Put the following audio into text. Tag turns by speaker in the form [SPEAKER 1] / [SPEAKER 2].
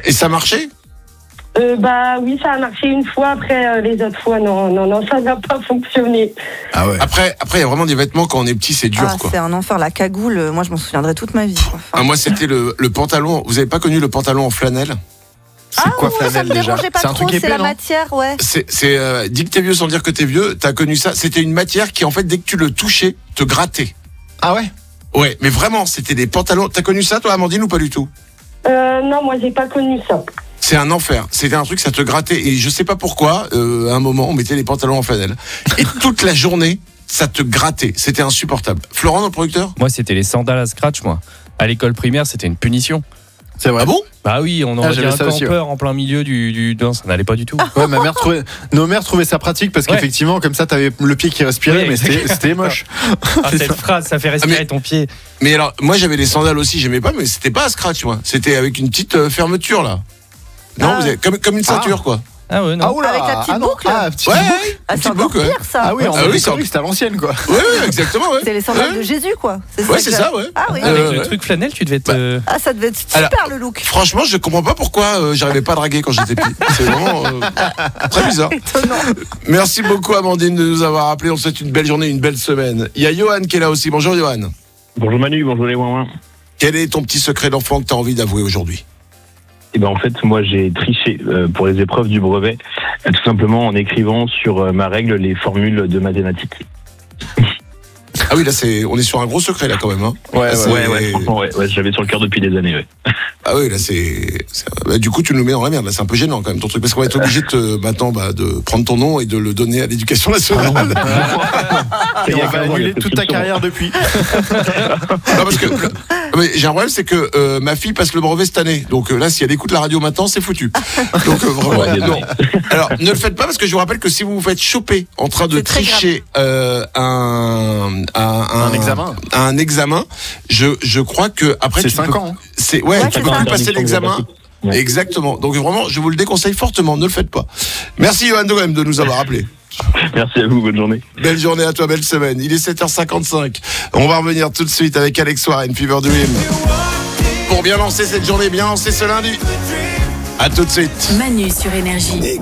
[SPEAKER 1] Et ça marchait ?
[SPEAKER 2] Bah oui, ça a marché une fois. Après, les autres fois, non, ça n'a pas fonctionné.
[SPEAKER 1] Ah ouais. Après, il y a vraiment des vêtements quand on est petit, c'est dur, quoi.
[SPEAKER 3] C'est un enfer, la cagoule. Moi, je m'en souviendrai toute ma vie. Enfin.
[SPEAKER 1] Moi, c'était le pantalon. Vous avez pas connu le pantalon en flanelle ?
[SPEAKER 4] C'est quoi
[SPEAKER 3] ça
[SPEAKER 4] flanelle
[SPEAKER 3] me
[SPEAKER 4] déjà?
[SPEAKER 3] dérangeait pas
[SPEAKER 4] C'est un
[SPEAKER 3] trop,
[SPEAKER 4] truc épais,
[SPEAKER 3] c'est la
[SPEAKER 4] non?
[SPEAKER 3] matière, ouais.
[SPEAKER 1] Dis que t'es vieux sans dire que t'es vieux. T'as connu ça ? C'était une matière qui, en fait, dès que tu le touchais, te grattait.
[SPEAKER 4] Ah ouais?
[SPEAKER 1] Ouais, mais vraiment, c'était des pantalons. T'as connu ça, toi, Amandine, ou pas du tout ?
[SPEAKER 2] Non, moi, j'ai pas connu ça.
[SPEAKER 1] C'est un enfer. C'était un truc, ça te grattait. Et je sais pas pourquoi, à un moment, on mettait les pantalons en flanelle. Et toute la journée, ça te grattait. C'était insupportable. Florent, notre producteur ?
[SPEAKER 5] Moi, c'était les sandales à scratch, moi. À l'école primaire, c'était une punition.
[SPEAKER 4] C'est vrai.
[SPEAKER 1] Ah bon ?
[SPEAKER 5] Bah oui, on aurait dit
[SPEAKER 4] j'avais
[SPEAKER 5] un
[SPEAKER 4] ça aussi,
[SPEAKER 5] campeur en plein milieu du... Non, ça n'allait pas du tout.
[SPEAKER 4] Ouais, nos mères trouvaient ça pratique parce qu'effectivement, comme ça, t'avais le pied qui respirait,
[SPEAKER 5] Oui,
[SPEAKER 4] mais c'était moche.
[SPEAKER 5] Cette phrase, ça fait respirer ton pied.
[SPEAKER 1] Mais alors, moi, j'avais les sandales aussi, j'aimais pas, mais c'était pas à scratch, moi. C'était avec une petite fermeture, là. Non, vous avez, comme une ceinture, quoi.
[SPEAKER 5] Ah ouais, non.
[SPEAKER 4] Ah oula.
[SPEAKER 3] Avec la petite boucle.
[SPEAKER 4] Petite
[SPEAKER 1] Ouais,
[SPEAKER 4] boucle.
[SPEAKER 3] Ah, c'est encore
[SPEAKER 1] boucle,
[SPEAKER 3] pire, ça.
[SPEAKER 4] Ah oui, c'était à l'ancienne, quoi.
[SPEAKER 1] Ouais, exactement, ouais.
[SPEAKER 3] C'est les sandales de Jésus, quoi.
[SPEAKER 1] Ouais, c'est ça, ouais.
[SPEAKER 3] Ah oui.
[SPEAKER 5] Avec le truc flanelle, tu devais te...
[SPEAKER 3] Ah, ça devait être super, le look.
[SPEAKER 1] Franchement, je comprends pas pourquoi j'arrivais pas à draguer quand j'étais petit. C'est vraiment très bizarre.
[SPEAKER 3] Étonnant.
[SPEAKER 1] Merci beaucoup, Amandine, de nous avoir appelé. On te souhaite une belle journée, une belle semaine. Il y a Johan qui est là aussi. Bonjour, Johan.
[SPEAKER 6] Bonjour Manu, bonjour les ouin-ouin.
[SPEAKER 1] Quel est ton petit secret d'enfant que tu as envie d'avouer aujourd'hui ?
[SPEAKER 6] Eh ben en fait, moi j'ai triché pour les épreuves du brevet, tout simplement en écrivant sur ma règle les formules de mathématiques.
[SPEAKER 1] Ah oui, là, on est sur un gros secret, là, quand même. Hein.
[SPEAKER 6] Ouais, franchement, ouais, j'avais sur le cœur depuis des années, ouais.
[SPEAKER 1] Ah oui, là, bah, du coup, tu nous mets dans la merde. Là, c'est un peu gênant, quand même, ton truc. Parce qu'on va être obligé maintenant de prendre ton nom et de le donner à l'éducation nationale.
[SPEAKER 4] Et on va annuler toute ta carrière depuis.
[SPEAKER 1] Non, parce que mais j'ai un problème, c'est que ma fille passe le brevet cette année. Donc là, si elle écoute la radio maintenant, c'est foutu. Donc vraiment, non. Alors, ne le faites pas, parce que je vous rappelle que si vous vous faites choper en train de tricher un examen, je crois que après
[SPEAKER 4] c'est 5 ans.
[SPEAKER 1] Tu peux plus passer l'examen. Ouais. Exactement. Donc vraiment, je vous le déconseille fortement, ne le faites pas. Merci Johan de nous avoir appelé.
[SPEAKER 6] Merci à vous, bonne journée.
[SPEAKER 1] Belle journée à toi, belle semaine. Il est 7h55. On va revenir tout de suite avec Alex Warren, Fever Dream. Pour bien lancer cette journée, bien lancer ce lundi. À tout de suite.
[SPEAKER 7] Manu sur Énergie.